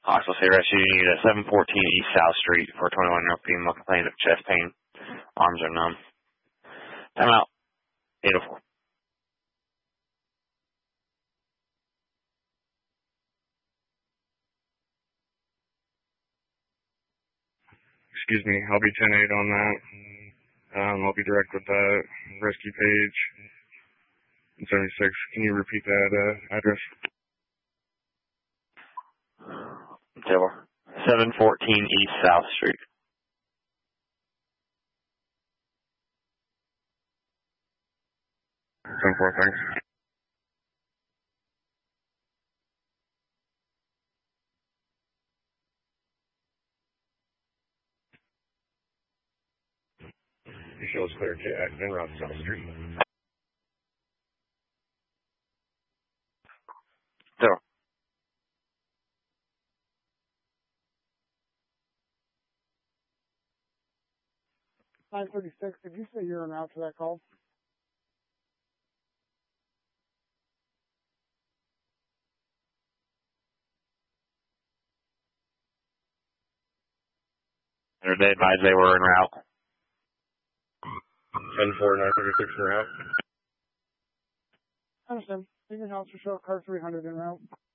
Hospital State Rescue Unit at 714 East South Street, 421 female complained of chest pain. Arms are numb. Time out. 804. Excuse me, I'll be 10-8 on that. I'll be direct with that rescue page. 76, can you repeat that address? 714 East South Street. 10-4, thanks. You show us clear to en route to South Street. Zero. (936), did you say you're en route to that call? They advised they were en route. 10-4, 936 en route. I understand. Union House for show car 300 en route.